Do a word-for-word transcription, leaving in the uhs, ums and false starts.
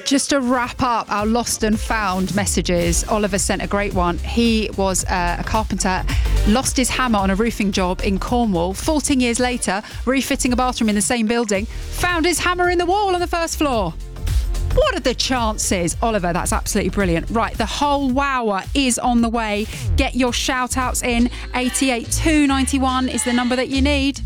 Just to wrap up our lost and found messages, Oliver sent a great one. He was uh, a carpenter, lost his hammer on a roofing job in Cornwall. fourteen years later, refitting a bathroom in the same building, found his hammer in the wall on the first floor. What are the chances? Oliver, that's absolutely brilliant. Right, the whole wower is on the way. Get your shout outs in. eight eight two nine one is the number that you need.